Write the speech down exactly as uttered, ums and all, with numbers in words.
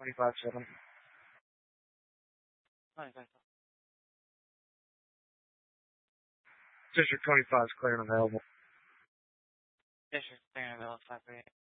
twenty-five seven. twenty-five. District twenty-five is clear and available. District clear and available, five three eight.